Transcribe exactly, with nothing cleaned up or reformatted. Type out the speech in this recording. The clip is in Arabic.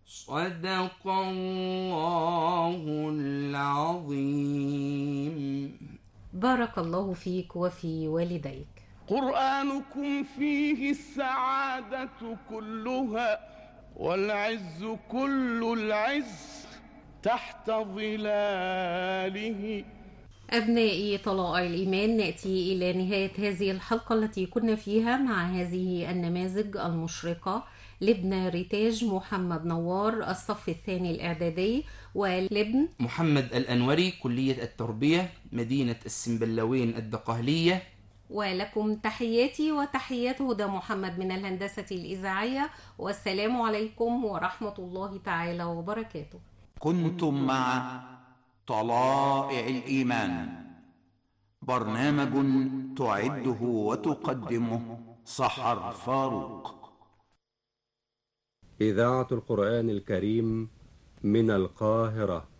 صدق الله العظيم. بارك الله فيك وفي والديك. قرآنكم فيه السعادة كلها والعز كل العز تحت ظلاله. أبنائي طلائع الإيمان، نأتي إلى نهاية هذه الحلقة التي كنا فيها مع هذه النماذج المشرقة لابن ريتاج محمد نوار الصف الثاني الإعدادي، ولابن محمد الأنوري كلية التربية مدينة السنبلاوين الدقهلية. ولكم تحياتي وتحيات هدى محمد من الهندسة الإذاعية، والسلام عليكم ورحمة الله تعالى وبركاته. كنتم مع طلائع الإيمان، برنامج تعده وتقدمه سحر فاروق. إذاعة القرآن الكريم من القاهرة.